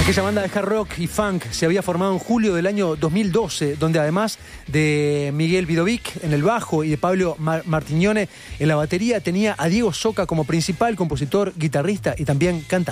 Aquella banda de hard rock y funk se había formado en julio del año 2012, donde además de Miguel Vidovic en el bajo y de Pablo Martignone en la batería, tenía a Diego Soca como principal compositor, guitarrista y también cantante.